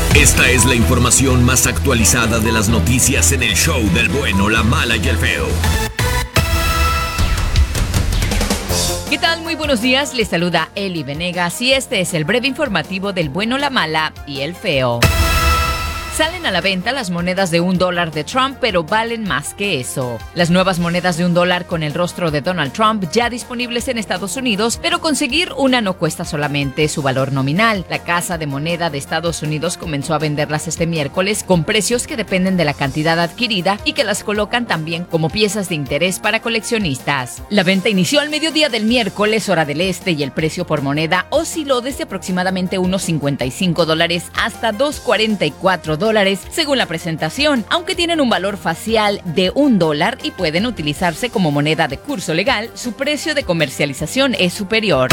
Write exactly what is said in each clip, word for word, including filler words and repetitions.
Esta es la información más actualizada de las noticias en el show del bueno, la mala y el feo. ¿Qué tal? Muy buenos días, les saluda Eli Venegas y este es el breve informativo del bueno, la mala y el feo. Salen a la venta las monedas de un dólar de Trump, pero valen más que eso. Las nuevas monedas de un dólar con el rostro de Donald Trump ya disponibles en Estados Unidos, pero conseguir una no cuesta solamente su valor nominal. La Casa de Moneda de Estados Unidos comenzó a venderlas este miércoles con precios que dependen de la cantidad adquirida y que las colocan también como piezas de interés para coleccionistas. La venta inició al mediodía del miércoles, hora del este, y el precio por moneda osciló desde aproximadamente unos cincuenta y cinco dólares hasta dos cuarenta y cuatro dólares. Según la presentación, aunque tienen un valor facial de un dólar y pueden utilizarse como moneda de curso legal, su precio de comercialización es superior.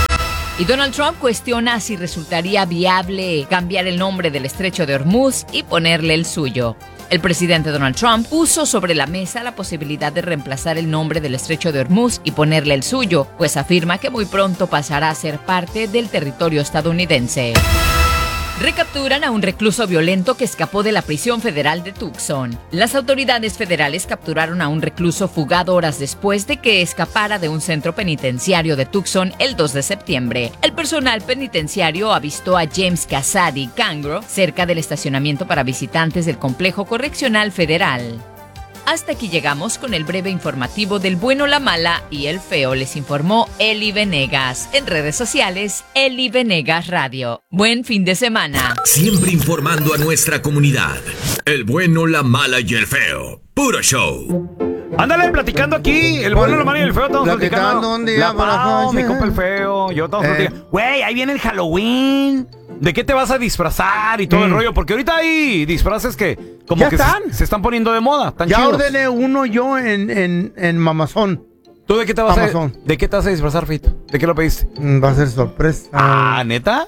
Y Donald Trump cuestiona si resultaría viable cambiar el nombre del estrecho de Hormuz y ponerle el suyo. El presidente Donald Trump puso sobre la mesa la posibilidad de reemplazar el nombre del estrecho de Hormuz y ponerle el suyo, pues afirma que muy pronto pasará a ser parte del territorio estadounidense. Recapturan a un recluso violento que escapó de la prisión federal de Tucson. Las autoridades federales capturaron a un recluso fugado horas después de que escapara de un centro penitenciario de Tucson el dos de septiembre. El personal penitenciario avistó a James Casady Cangro cerca del estacionamiento para visitantes del complejo correccional federal. Hasta aquí llegamos con el breve informativo del bueno, la mala y el feo. Les informó Eli Venegas. En redes sociales, Eli Venegas Radio. Buen fin de semana. Siempre informando a nuestra comunidad. El bueno, la mala y el feo. Puro show. Ándale, platicando aquí, el bueno, la mala y el feo, estamos platicando. Platicando un día la para Pau, la mi compa el feo, yo estamos Eh. platicando. Güey, ahí viene el Halloween. ¿De qué te vas a disfrazar y todo Mm. el rollo? Porque ahorita hay disfraces que como Ya que están. Se, se están poniendo de moda, están Ya chidos. ordené uno yo en, en, en Mamazón. ¿Tú de qué te vas a, Amazon. de qué te vas a disfrazar, Fito? ¿De qué lo pediste? Mm, Va a ser sorpresa. Ah, ¿neta?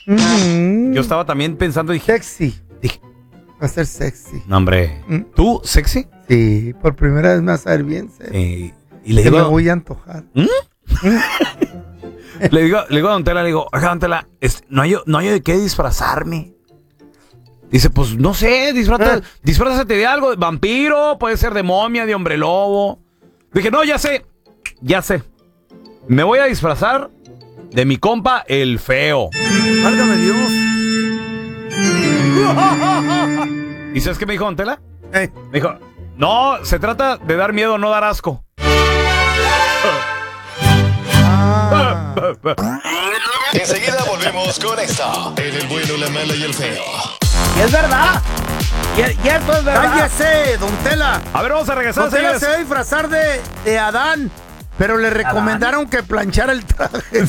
Mm. Yo estaba también pensando, dije, Sexy. dije, Va a ser sexy. no, hombre, Mm. ¿tú sexy? Sí, por primera vez me va a saber bien. sexy. Eh, y le Que me digo, voy a antojar. le digo, le digo a Don Tela, le digo, oiga, Don Tela, este, no hay, no hay de qué disfrazarme. Dice, pues no sé, disfrázate, Ah. disfrázate de algo, de vampiro, puede ser de momia, de hombre lobo. Dije, no, ya sé, ya sé. Me voy a disfrazar de mi compa, el feo. Válgame Dios. ¿Y sabes qué me dijo Don Tela? Eh, Me dijo, no, se trata de dar miedo, no dar asco. ah. Enseguida volvemos con esto. En el bueno, la mala y el feo. Y es verdad. Y, y esto es verdad. Cállese, don Tela. A ver, vamos a regresar, Don Tela señores. se va a disfrazar de, de Adán, pero le recomendaron que planchara el traje.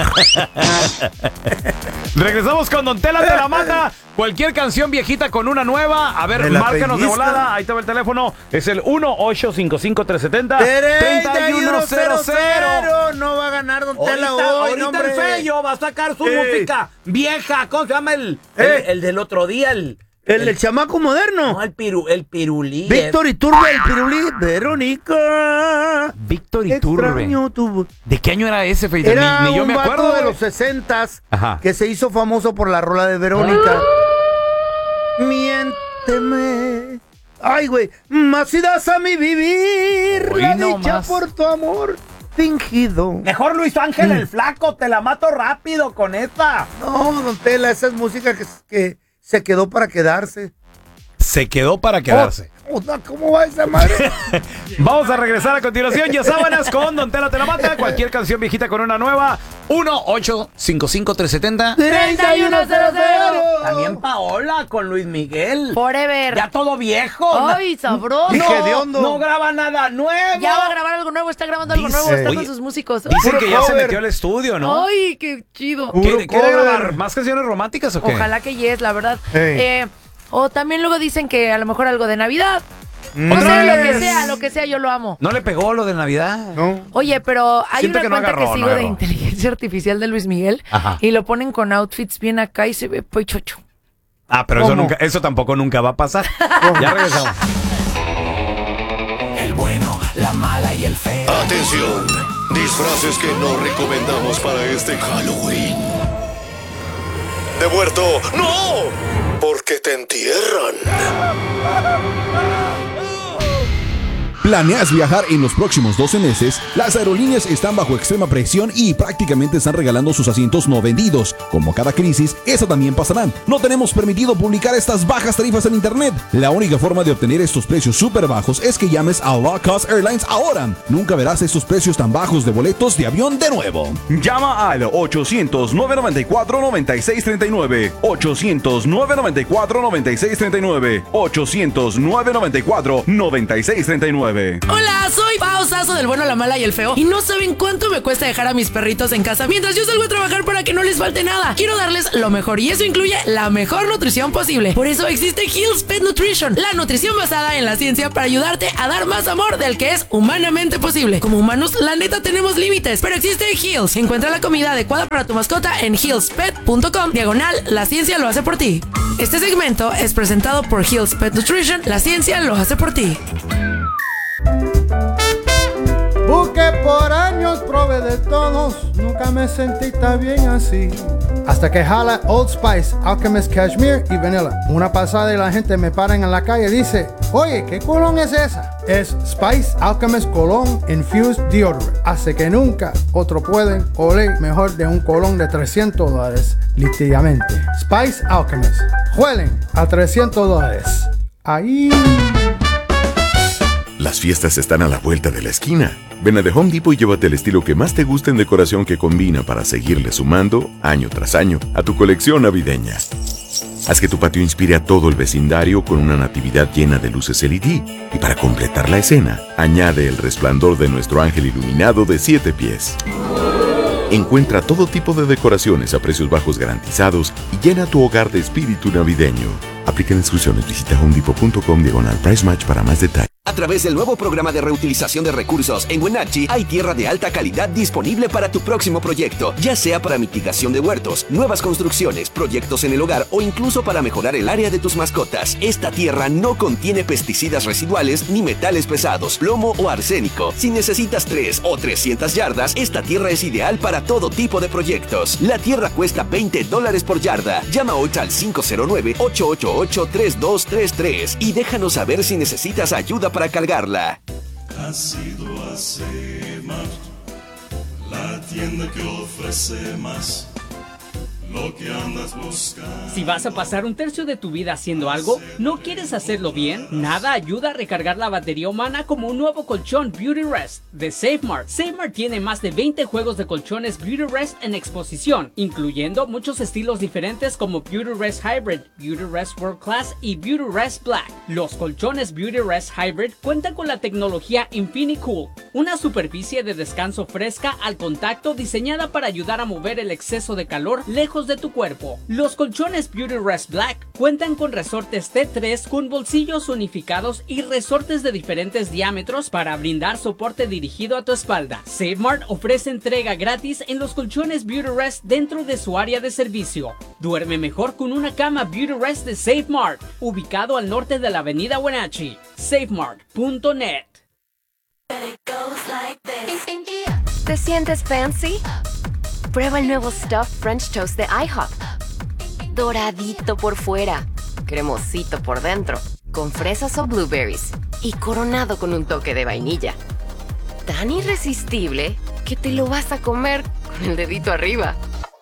Regresamos con Don Tela te la mata. Cualquier canción viejita con una nueva. A ver, Me la márcanos de pellizca. volada. Ahí te va el teléfono. Es el uno ocho cinco cinco tres siete cero treinta y uno uno cero cero cero. No va a ganar Don Tela Ahorita, hoy, ahorita hombre. el Feyo va a sacar su Eh. música vieja. ¿Cómo se llama el, el, Eh. el del otro día? El, El, el chamaco moderno. no, el, piru, el pirulí. Víctor Iturbe, el pirulí. Verónica. Víctor Iturbe. Extraño tu voz. ¿De qué año era ese, Feito? Era Ni, ni yo un me vato acuerdo. de güey. los sesentas Ajá. que se hizo famoso por la rola de Verónica. Miénteme. Ay, güey. Más si das a mi vivir. Hoy la no dicha más. por tu amor fingido. Mejor Luis Ángel el Flaco. Te la mato rápido con esta. No, Don Tela, esa es música que, que se quedó para quedarse. Se quedó para quedarse. Oh, oh, ¿cómo va esa madre? Vamos a regresar a continuación. Ya sábanas con Don Tela te la mata. Cualquier canción viejita con una nueva. uno ocho cinco cinco tres siete cero. treinta y uno cero cero. También Paola con Luis Miguel. Forever. Ya todo viejo. ¡Ay, sabroso! Dije de No, hondo. no graba nada nuevo. Ya va a grabar algo nuevo, está grabando algo Dice- nuevo, está Oye, con sus músicos. Dicen Puro que ya se cover. metió al estudio, ¿no? ¡Ay, qué chido! Puro ¿Quiere, quiere cover. grabar más canciones románticas o qué? Ojalá que yes, la verdad. Ey. Eh, o también luego dicen que a lo mejor algo de Navidad. Mm. O sea, lo que Yes. sea, lo que sea, yo lo amo. ¿No le pegó lo de Navidad? No. Oye, pero hay Siento una que no cuenta agarró, que no sigo de agarró. inteligencia artificial de Luis Miguel Ajá. y lo ponen con outfits bien acá y se ve pochocho. Ah, pero eso, ¿Cómo? nunca, eso tampoco nunca va a pasar. Ya regresamos. El bueno, la mala y el feo. Atención, disfraces que no recomendamos para este Halloween. ¿De muerto? ¡No! porque te entierran. ¿Planeas viajar en los próximos doce meses? Las aerolíneas están bajo extrema presión y prácticamente están regalando sus asientos no vendidos. Como cada crisis, esa también pasará. No tenemos permitido publicar estas bajas tarifas en internet. La única forma de obtener estos precios súper bajos es que llames a Low Cost Airlines ahora. Nunca verás estos precios tan bajos de boletos de avión de nuevo. Llama al ochocientos, nueve noventa y cuatro, noventa y seis treinta y nueve. ochocientos, nueve noventa y cuatro, noventa y seis treinta y nueve. ochocientos, nueve noventa y cuatro, noventa y seis treinta y nueve. Hola, soy Pao Sasso del Bueno, la Mala y el Feo. Y no saben cuánto me cuesta dejar a mis perritos en casa mientras yo salgo a trabajar para que no les falte nada. Quiero darles lo mejor y eso incluye la mejor nutrición posible. Por eso existe Hill's Pet Nutrition, la nutrición basada en la ciencia para ayudarte a dar más amor del que es humanamente posible. Como humanos, la neta tenemos límites, pero existe Hill's. Encuentra la comida adecuada para tu mascota en hill's pet punto com, diagonal, la ciencia lo hace por ti. Este segmento es presentado por Hill's Pet Nutrition, la ciencia lo hace por ti. Busqué por años, probé de todos, nunca me sentí tan bien así. Hasta que jala Old Spice, Alchemist Cashmere y Vanilla. Una pasada y la gente me paran en la calle y dice, oye, ¿qué colón es esa? Es Spice Alchemist Cologne Infused Deodorant. Hace que nunca otro pueden oler mejor de un colón de trescientos dólares, literalmente. Spice Alchemist. Huelen a trescientos dólares. Ahí... Las fiestas están a la vuelta de la esquina. Ven a The Home Depot y llévate el estilo que más te guste en decoración que combina para seguirle sumando, año tras año, a tu colección navideña. Haz que tu patio inspire a todo el vecindario con una natividad llena de luces L E D. Y para completar la escena, añade el resplandor de nuestro ángel iluminado de siete pies. Encuentra todo tipo de decoraciones a precios bajos garantizados y llena tu hogar de espíritu navideño. Aplican exclusiones. Visita home depot punto com diagonal price match para más detalles. A través del nuevo programa de reutilización de recursos en Wenatchee, hay tierra de alta calidad disponible para tu próximo proyecto, ya sea para mitigación de huertos, nuevas construcciones, proyectos en el hogar o incluso para mejorar el área de tus mascotas. Esta tierra no contiene pesticidas residuales ni metales pesados, plomo o arsénico. Si necesitas tres o trescientas yardas, esta tierra es ideal para todo tipo de proyectos. La tierra cuesta veinte dólares por yarda. Llama hoy al cinco cero nueve, ocho ocho ocho, tres dos tres tres y déjanos saber si necesitas ayuda para cargarla. Ha sido hace más, la tienda que ofrece más, lo que andas buscando. Si vas a pasar un tercio de tu vida haciendo algo, ¿no quieres hacerlo bien? Nada ayuda a recargar la batería humana como un nuevo colchón Beauty Rest de SafeMart. SafeMart tiene más de veinte juegos de colchones Beauty Rest en exposición, incluyendo muchos estilos diferentes como Beauty Rest Hybrid, Beauty Rest World Class y Beauty Rest Black. Los colchones Beauty Rest Hybrid cuentan con la tecnología InfiniCool, una superficie de descanso fresca al contacto diseñada para ayudar a mover el exceso de calor lejos de tu cuerpo. Los colchones Beauty Rest Black cuentan con resortes T tres con bolsillos unificados y resortes de diferentes diámetros para brindar soporte dirigido a tu espalda. SafeMart ofrece entrega gratis en los colchones Beauty Rest dentro de su área de servicio. Duerme mejor con una cama Beauty Rest de SafeMart, ubicado al norte de la avenida Wenatchee. safemart punto net. ¿Te sientes fancy? Prueba el nuevo Stuffed French Toast de IHOP. Doradito por fuera, cremosito por dentro, con fresas o blueberries y coronado con un toque de vainilla. Tan irresistible que te lo vas a comer con el dedito arriba.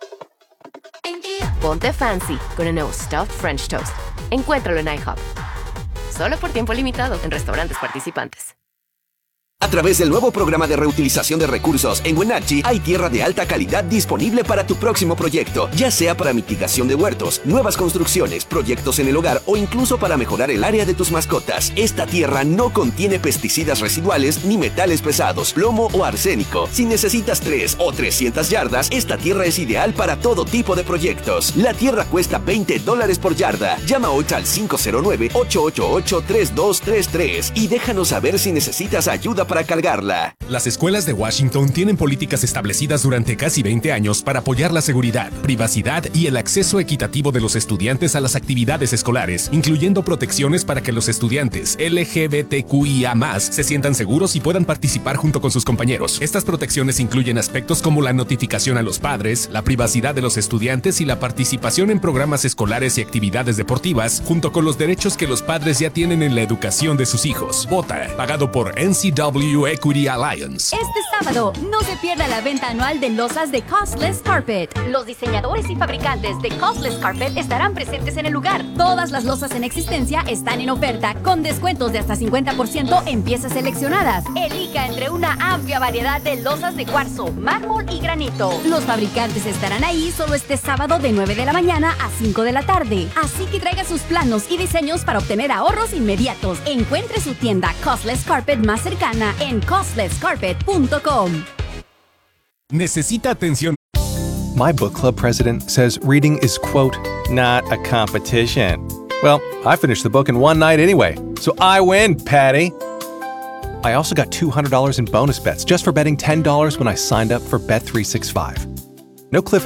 Ponte fancy con el nuevo Stuffed French Toast. Encuéntralo en IHOP. Solo por tiempo limitado en restaurantes participantes. A través del nuevo programa de reutilización de recursos en Wenatchee, hay tierra de alta calidad disponible para tu próximo proyecto, ya sea para mitigación de huertos, nuevas construcciones, proyectos en el hogar o incluso para mejorar el área de tus mascotas. Esta tierra no contiene pesticidas residuales ni metales pesados, plomo o arsénico. Si necesitas tres o trescientas yardas, esta tierra es ideal para todo tipo de proyectos. La tierra cuesta veinte dólares por yarda. Llama hoy al cinco cero nueve, ocho ocho ocho, tres dos tres tres y déjanos saber si necesitas ayuda para para cargarla. Las escuelas de Washington tienen políticas establecidas durante casi veinte años para apoyar la seguridad, privacidad y el acceso equitativo de los estudiantes a las actividades escolares, incluyendo protecciones para que los estudiantes L G B T Q I A más, se sientan seguros y puedan participar junto con sus compañeros. Estas protecciones incluyen aspectos como la notificación a los padres, la privacidad de los estudiantes y la participación en programas escolares y actividades deportivas, junto con los derechos que los padres ya tienen en la educación de sus hijos. Vota, pagado por N C W Equity Alliance. Este sábado, no se pierda la venta anual de losas de Costless Carpet. Los diseñadores y fabricantes de Costless Carpet estarán presentes en el lugar. Todas las losas en existencia están en oferta, con descuentos de hasta cincuenta por ciento en piezas seleccionadas. Elija entre una amplia variedad de losas de cuarzo, mármol y granito. Los fabricantes estarán ahí solo este sábado de nueve de la mañana a cinco de la tarde. Así que traiga sus planos y diseños para obtener ahorros inmediatos. Encuentre su tienda Costless Carpet más cercana en costless carpet punto com. Necesita atención. My book club president says reading is, quote, not a competition. Well, I finished the book in one night anyway, so I win, Patty. I also got two hundred dollars in bonus bets just for betting ten dollars when I signed up for Bet three sixty-five. No cliff